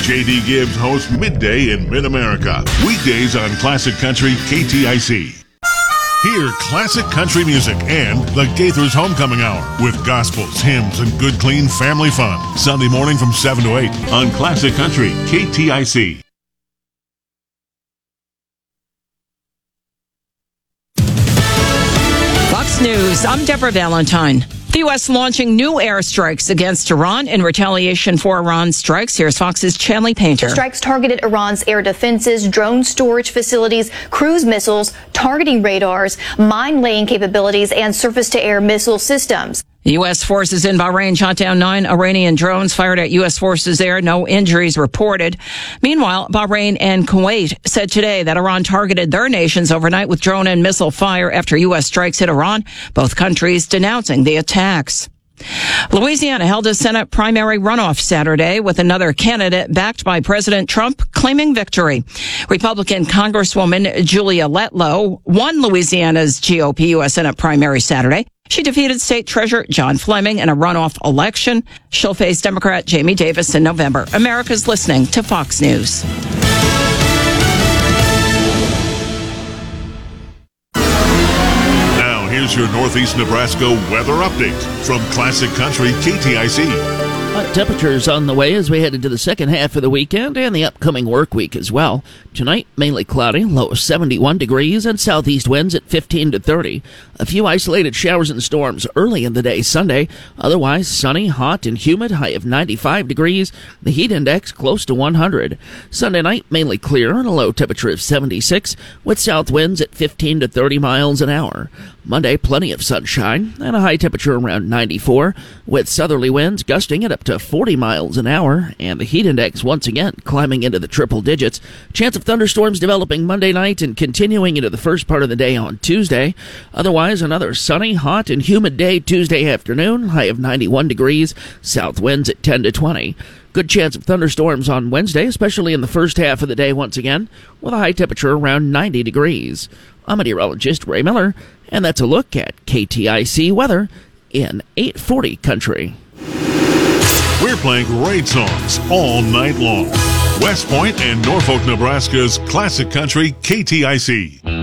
J.D. Gibbs hosts Midday in Mid-America. Weekdays on Classic Country KTIC. Hear classic country music and the Gaithers Homecoming Hour with gospels, hymns, and good, clean family fun. Sunday morning from 7 to 8 on Classic Country KTIC. Fox News, I'm Deborah Valentine. The U.S. launching new airstrikes against Iran in retaliation for Iran's strikes. Here's Fox's Chanley Painter. The strikes targeted Iran's air defenses, drone storage facilities, cruise missiles, targeting radars, mine-laying capabilities, and surface-to-air missile systems. U.S. forces in Bahrain shot down 9 Iranian drones fired at U.S. forces there. No injuries reported. Meanwhile, Bahrain and Kuwait said today that Iran targeted their nations overnight with drone and missile fire after U.S. strikes hit Iran, both countries denouncing the attacks. Louisiana held a Senate primary runoff Saturday with another candidate backed by President Trump claiming victory. Republican Congresswoman Julia Letlow won Louisiana's GOP U.S. Senate primary Saturday. She defeated State Treasurer John Fleming in a runoff election. She'll face Democrat Jamie Davis in November. America's listening to Fox News. Now, here's your Northeast Nebraska weather update from Classic Country KTIC. Hot temperatures on the way as we head into the second half of the weekend and the upcoming work week as well. Tonight, mainly cloudy, low of 71 degrees and southeast winds at 15 to 30. A few isolated showers and storms early in the day Sunday. Otherwise, sunny, hot, and humid, high of 95 degrees. The heat index close to 100. Sunday night, mainly clear and a low temperature of 76 with south winds at 15 to 30 miles an hour. Monday, plenty of sunshine and a high temperature around 94 with southerly winds gusting at up to 40 miles an hour and the heat index once again climbing into the triple digits. Chance of thunderstorms developing Monday night and continuing into the first part of the day on Tuesday. Otherwise, another sunny, hot, and humid day Tuesday afternoon, high of 91 degrees, south winds at 10 to 20. Good chance of thunderstorms on Wednesday, especially in the first half of the day once again, with a high temperature around 90 degrees. I'm meteorologist Ray Miller, and that's a look at KTIC weather in 840 country. We're playing great songs all night long. West Point and Norfolk, Nebraska's Classic Country KTIC.